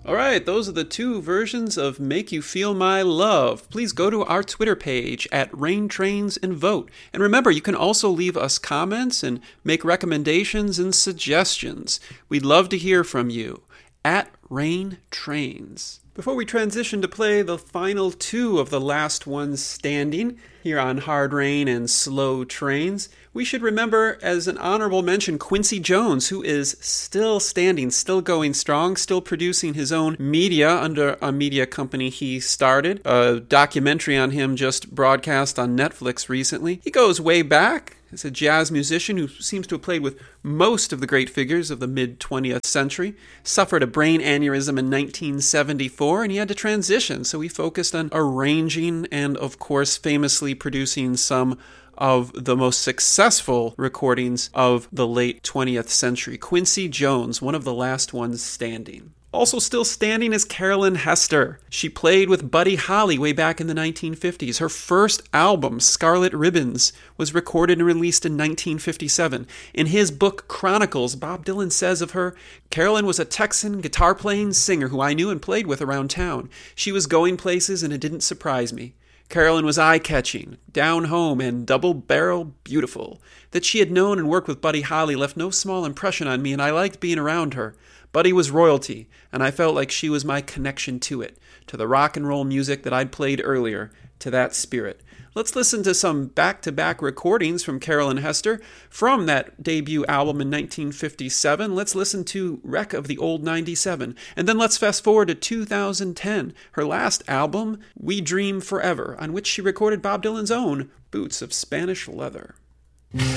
All right, those are the two versions of Make You Feel My Love. Please go to our Twitter page at Rain Trains and vote. And remember, you can also leave us comments and make recommendations and suggestions. We'd love to hear from you at Rain Trains. Before we transition to play the final two of the last ones standing here on Hard Rain and Slow Trains, we should remember, as an honorable mention, Quincy Jones, who is still standing, still going strong, still producing his own media under a media company he started. A documentary on him just broadcast on Netflix recently. He goes way back. He's a jazz musician who seems to have played with most of the great figures of the mid-20th century. Suffered a brain aneurysm in 1974, and he had to transition, so he focused on arranging and, of course, famously producing some of the most successful recordings of the late 20th century. Quincy Jones, one of the last ones standing. Also still standing is Carolyn Hester. She played with Buddy Holly way back in the 1950s. Her first album, Scarlet Ribbons, was recorded and released in 1957. In his book Chronicles, Bob Dylan says of her, "Carolyn was a Texan guitar-playing singer who I knew and played with around town. She was going places and it didn't surprise me. Carolyn was eye-catching, down-home, and double-barrel beautiful. That she had known and worked with Buddy Holly left no small impression on me, and I liked being around her. Buddy was royalty, and I felt like she was my connection to it, to the rock and roll music that I'd played earlier, to that spirit." Let's listen to some back-to-back recordings from Carolyn Hester from that debut album in 1957. Let's listen to Wreck of the Old 97. And then let's fast forward to 2010, her last album, We Dream Forever, on which she recorded Bob Dylan's own Boots of Spanish Leather.